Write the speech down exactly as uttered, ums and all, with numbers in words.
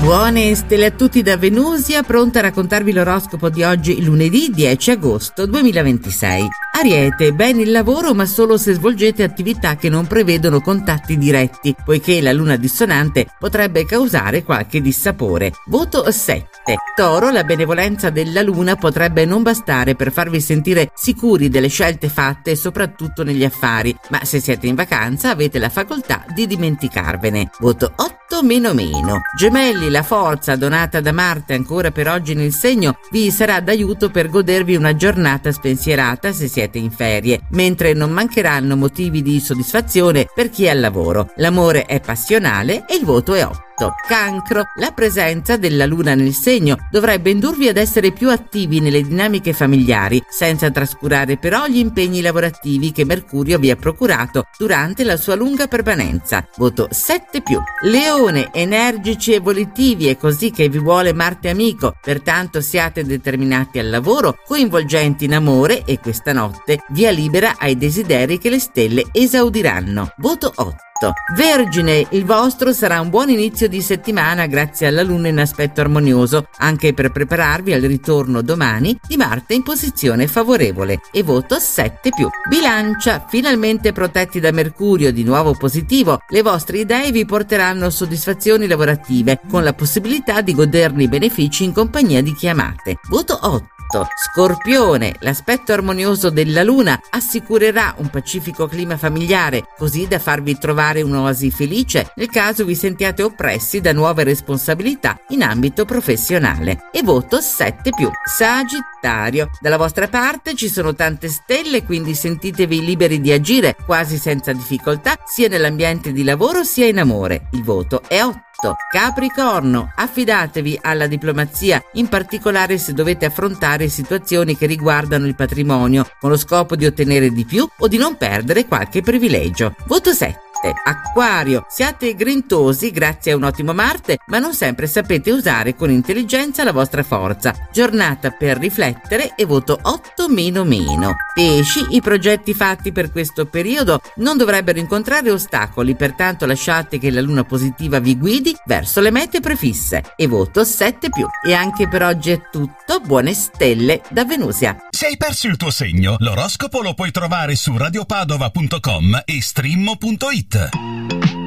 Buone stelle a tutti da Venusia, pronta a raccontarvi l'oroscopo di oggi, lunedì dieci agosto duemilaventisei. Ariete, bene il lavoro ma solo se svolgete attività che non prevedono contatti diretti, poiché la luna dissonante potrebbe causare qualche dissapore. Voto sette. Toro, la benevolenza della luna potrebbe non bastare per farvi sentire sicuri delle scelte fatte, soprattutto negli affari, ma se siete in vacanza avete la facoltà di dimenticarvene. Voto otto meno meno. Gemelli, la forza donata da Marte ancora per oggi nel segno vi sarà d'aiuto per godervi una giornata spensierata se siete in ferie, mentre non mancheranno motivi di soddisfazione per chi è al lavoro. L'amore è passionale e il voto è otto. Cancro, la presenza della luna nel segno dovrebbe indurvi ad essere più attivi nelle dinamiche familiari, senza trascurare però gli impegni lavorativi che Mercurio vi ha procurato durante la sua lunga permanenza. Voto sette più. Leone, energici e volitivi, è così che vi vuole Marte amico, pertanto siate determinati al lavoro, coinvolgenti in amore e questa notte via libera ai desideri che le stelle esaudiranno. Voto otto. Vergine, il vostro sarà un buon inizio di settimana grazie alla luna in aspetto armonioso, anche per prepararvi al ritorno domani di Marte in posizione favorevole, e voto sette più. Bilancia, finalmente protetti da Mercurio di nuovo positivo, le vostre idee vi porteranno soddisfazioni lavorative, con la possibilità di goderne i benefici in compagnia di chi amate. Voto otto. Scorpione, l'aspetto armonioso della luna assicurerà un pacifico clima familiare, così da farvi trovare un'oasi felice nel caso vi sentiate oppressi da nuove responsabilità in ambito professionale. E voto sette più. Sagittario, dalla vostra parte ci sono tante stelle, quindi sentitevi liberi di agire quasi senza difficoltà sia nell'ambiente di lavoro sia in amore. Il voto è otto. Capricorno, affidatevi alla diplomazia, in particolare se dovete affrontare situazioni che riguardano il patrimonio, con lo scopo di ottenere di più o di non perdere qualche privilegio. Voto sette. Acquario, siate grintosi grazie a un ottimo Marte, ma non sempre sapete usare con intelligenza la vostra forza. Giornata per riflettere e voto otto meno meno. Pesci, i progetti fatti per questo periodo non dovrebbero incontrare ostacoli, pertanto lasciate che la luna positiva vi guidi verso le mete prefisse, e voto sette più. E anche per oggi è tutto, buone stelle da Venusia. Se hai perso il tuo segno, l'oroscopo lo puoi trovare su radiopadova punto com e streammo punto it.